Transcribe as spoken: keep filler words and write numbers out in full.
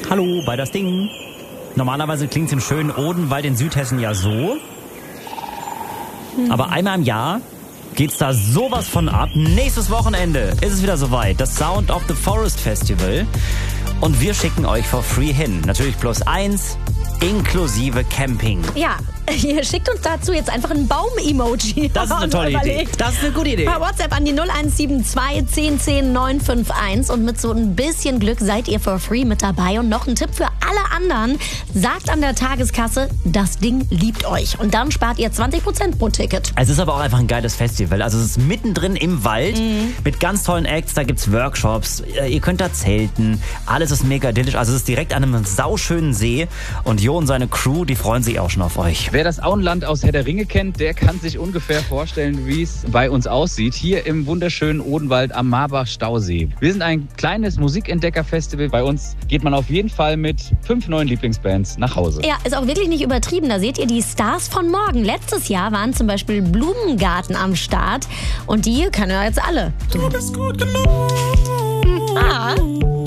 Hallo bei das Ding. Normalerweise klingt es im schönen Odenwald in Südhessen ja so. Aber einmal im Jahr geht's da sowas von ab. Nächstes Wochenende ist es wieder soweit. Das Sound of the Forest Festival. Und wir schicken euch for free hin. Natürlich plus eins, inklusive Camping. Ja, ihr schickt uns dazu jetzt einfach ein Baum-Emoji. Das ist eine tolle Idee. Das ist eine gute Idee. Per WhatsApp an die null eins sieben zwei zehn zehn neun fünf eins. Und mit so ein bisschen Glück seid ihr for free mit dabei. Und noch ein Tipp für alle anderen. Sagt an der Tageskasse, das Ding liebt euch. Und dann spart ihr zwanzig Prozent pro Ticket. Es ist aber auch einfach ein geiles Festival. Also es ist mittendrin im Wald mhm. mit ganz tollen Acts. Da gibt's Workshops. Ihr könnt da zelten. Alles ist mega idyllisch. Also es ist direkt an einem sauschönen See. Und Jo und seine Crew, die freuen sich auch schon auf euch. Wer das Auenland aus Herr der Ringe kennt, der kann sich ungefähr vorstellen, wie es bei uns aussieht. Hier im wunderschönen Odenwald am Marbach-Stausee. Wir sind ein kleines Musikentdecker-Festival. Bei uns geht man auf jeden Fall mit fünf neuen Lieblingsbands nach Hause. Ja, ist auch wirklich nicht übertrieben. Da seht ihr die Stars von morgen. Letztes Jahr waren zum Beispiel Blumengarten am Start. Und die können ja jetzt alle. Du bist gut genug. Ah.